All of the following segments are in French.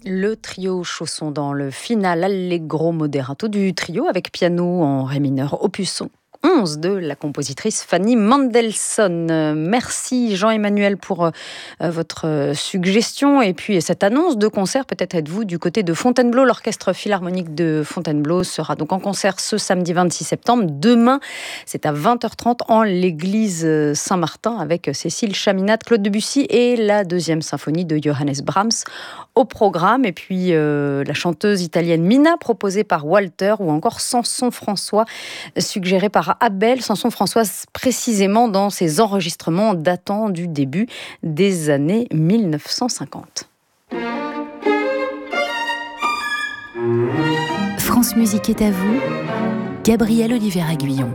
Le trio Chausson dans le final allegro moderato du trio avec piano en ré mineur opus 11 de la compositrice Fanny Mendelssohn. Merci Jean-Emmanuel pour votre suggestion et puis cette annonce de concert. Peut-être êtes-vous du côté de Fontainebleau. L'orchestre philharmonique de Fontainebleau sera donc en concert ce samedi 26 septembre. Demain, c'est à 20h30 en l'église Saint-Martin avec Cécile Chaminade, Claude Debussy et la deuxième symphonie de Johannes Brahms au programme. Et puis la chanteuse italienne Mina, proposée par Walter, ou encore Samson François, suggéré par Abel. Samson François, précisément dans ses enregistrements datant du début des années 1950. France Musique est à vous, Gabriel Olivier-Aguillon.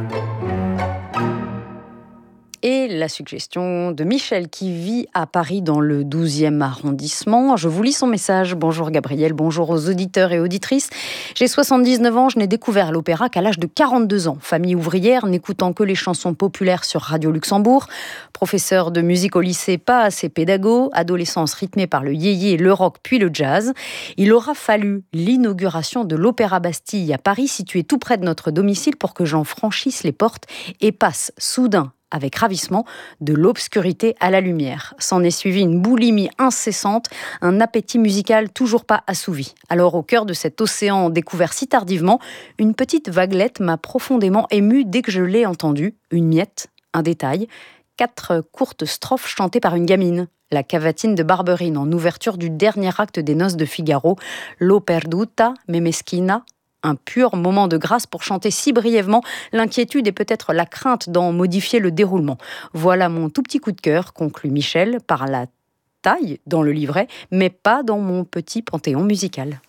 Et la suggestion de Michel qui vit à Paris dans le 12e arrondissement. Je vous lis son message. Bonjour Gabriel, bonjour aux auditeurs et auditrices. J'ai 79 ans, je n'ai découvert l'opéra qu'à l'âge de 42 ans. Famille ouvrière, n'écoutant que les chansons populaires sur Radio Luxembourg. Professeur de musique au lycée, pas assez pédago. Adolescence rythmée par le yéyé, le rock puis le jazz. Il aura fallu l'inauguration de l'Opéra Bastille à Paris, situé tout près de notre domicile, pour que j'en franchisse les portes et passe soudain avec ravissement, de l'obscurité à la lumière. S'en est suivi une boulimie incessante, un appétit musical toujours pas assouvi. Alors, au cœur de cet océan découvert si tardivement, une petite vaguelette m'a profondément émue dès que je l'ai entendue. Une miette, un détail, 4 courtes strophes chantées par une gamine. La cavatine de Barberine en ouverture du dernier acte des Noces de Figaro, L'ho perduta, me meschina. Un pur moment de grâce pour chanter si brièvement l'inquiétude et peut-être la crainte d'en modifier le déroulement. Voilà mon tout petit coup de cœur, conclut Michel, par la taille dans le livret, mais pas dans mon petit panthéon musical.